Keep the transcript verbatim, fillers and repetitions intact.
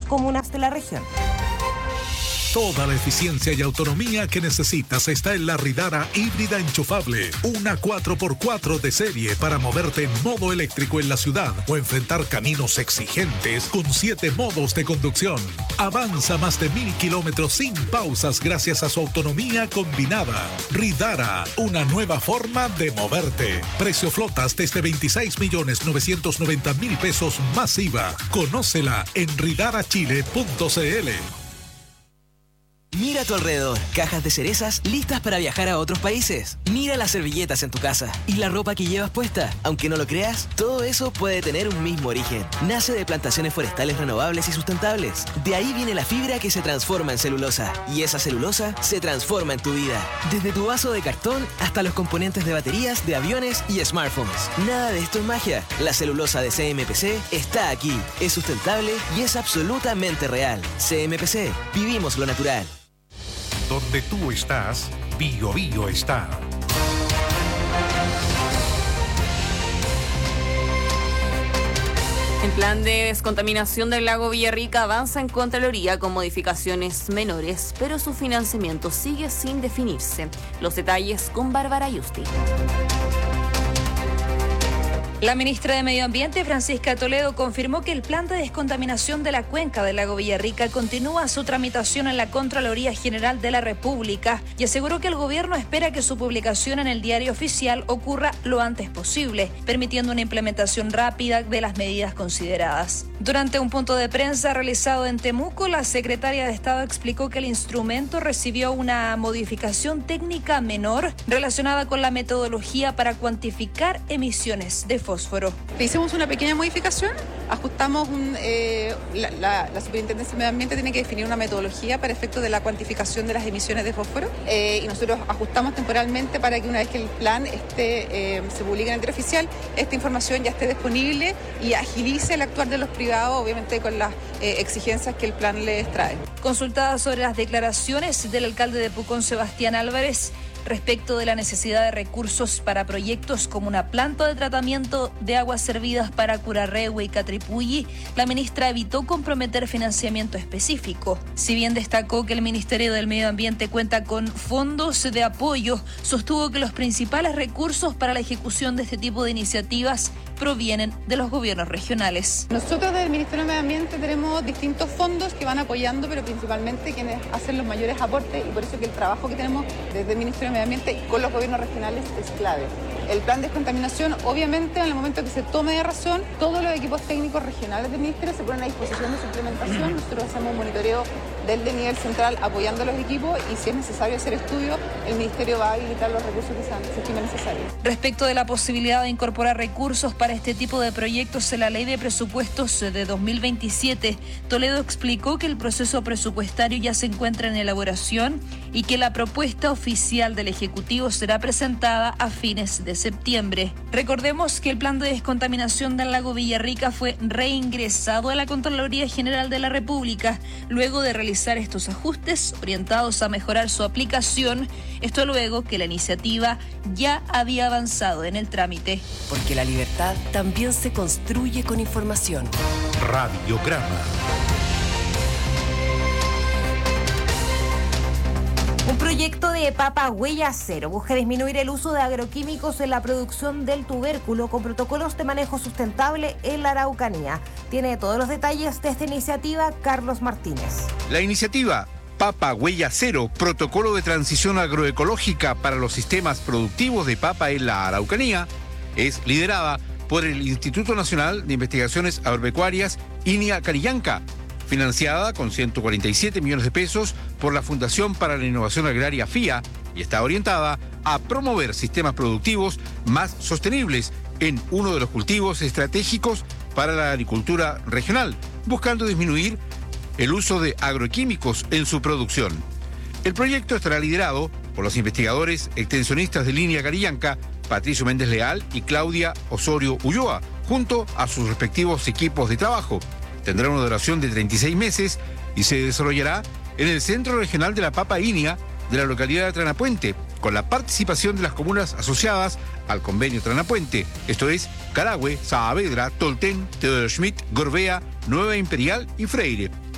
comunas de la región. Toda la eficiencia y autonomía que necesitas está en la Ridara híbrida enchufable. Una cuatro por cuatro de serie para moverte en modo eléctrico en la ciudad o enfrentar caminos exigentes con siete modos de conducción. Avanza más de mil kilómetros sin pausas gracias a su autonomía combinada. Ridara, una nueva forma de moverte. Precio flotas desde veintiséis millones novecientos noventa mil pesos más I V A. Conócela en ridara chile punto c l. Mira a tu alrededor, cajas de cerezas listas para viajar a otros países. Mira las servilletas en tu casa y la ropa que llevas puesta. Aunque no lo creas, todo eso puede tener un mismo origen. Nace de plantaciones forestales renovables y sustentables. De ahí viene la fibra que se transforma en celulosa. Y esa celulosa se transforma en tu vida. Desde tu vaso de cartón hasta los componentes de baterías, de aviones y smartphones. Nada de esto es magia. La celulosa de C M P C está aquí. Es sustentable y es absolutamente real. C M P C. Vivimos lo natural. Donde tú estás, Bio Bio está. El plan de descontaminación del lago Villarrica avanza en Contraloría con modificaciones menores, pero su financiamiento sigue sin definirse. Los detalles con Bárbara Yusti. La ministra de Medio Ambiente, Francisca Toledo, confirmó que el plan de descontaminación de la cuenca del lago Villarrica continúa su tramitación en la Contraloría General de la República y aseguró que el gobierno espera que su publicación en el Diario Oficial ocurra lo antes posible, permitiendo una implementación rápida de las medidas consideradas. Durante un punto de prensa realizado en Temuco, la secretaria de Estado explicó que el instrumento recibió una modificación técnica menor relacionada con la metodología para cuantificar emisiones de fósforo. Hicimos una pequeña modificación, ajustamos un, eh, la, la, la Superintendencia de Medio Ambiente tiene que definir una metodología para efectos de la cuantificación de las emisiones de fósforo eh, y nosotros ajustamos temporalmente para que una vez que el plan esté, eh, se publique en el Diario Oficial, esta información ya esté disponible y agilice el actuar de los privados, obviamente con las eh, exigencias que el plan les trae. Consultada sobre las declaraciones del alcalde de Pucón, Sebastián Álvarez, respecto de la necesidad de recursos para proyectos como una planta de tratamiento de aguas servidas para Curarrehue y Catripulli, la ministra evitó comprometer financiamiento específico. Si bien destacó que el Ministerio del Medio Ambiente cuenta con fondos de apoyo, sostuvo que los principales recursos para la ejecución de este tipo de iniciativas provienen de los gobiernos regionales. Nosotros desde el Ministerio de Medio Ambiente tenemos distintos fondos que van apoyando, pero principalmente quienes hacen los mayores aportes y por eso que el trabajo que tenemos desde el Ministerio de Medio Ambiente y con los gobiernos regionales es clave. El plan de descontaminación, obviamente, en el momento que se tome de razón, todos los equipos técnicos regionales del Ministerio se ponen a disposición de su implementación. Nosotros hacemos un monitoreo desde el nivel central apoyando a los equipos y si es necesario hacer estudios, el Ministerio va a habilitar los recursos que sean, se estimen necesarios. Respecto de la posibilidad de incorporar recursos para este tipo de proyectos en la Ley de Presupuestos de dos mil veintisiete, Toledo explicó que el proceso presupuestario ya se encuentra en elaboración y que la propuesta oficial del Ejecutivo será presentada a fines de septiembre. Recordemos que el plan de descontaminación del lago Villarrica fue reingresado a la Contraloría General de la República luego de realizar estos ajustes orientados a mejorar su aplicación, esto luego que la iniciativa ya había avanzado en el trámite. Porque la libertad también se construye con información. Radiograma. Un proyecto de Papa Huella Cero busca disminuir el uso de agroquímicos en la producción del tubérculo con protocolos de manejo sustentable en la Araucanía. Tiene todos los detalles de esta iniciativa Carlos Martínez. La iniciativa Papa Huella Cero, protocolo de transición agroecológica para los sistemas productivos de papa en la Araucanía, es liderada por el Instituto Nacional de Investigaciones Agropecuarias INIA Carillanca, financiada con ciento cuarenta y siete millones de pesos por la Fundación para la Innovación Agraria FIA y está orientada a promover sistemas productivos más sostenibles en uno de los cultivos estratégicos para la agricultura regional, buscando disminuir el uso de agroquímicos en su producción. El proyecto estará liderado por los investigadores extensionistas de INIA Carillanca, Patricio Méndez Leal y Claudia Osorio Ulloa, junto a sus respectivos equipos de trabajo. Tendrá una duración de treinta y seis meses y se desarrollará en el Centro Regional de la Papa INIA de la localidad de Tranapuente, con la participación de las comunas asociadas al convenio Tranapuente, esto es Carahue, Saavedra, Tolten, Teodoro Schmidt, Gorbea, Nueva Imperial y Freire.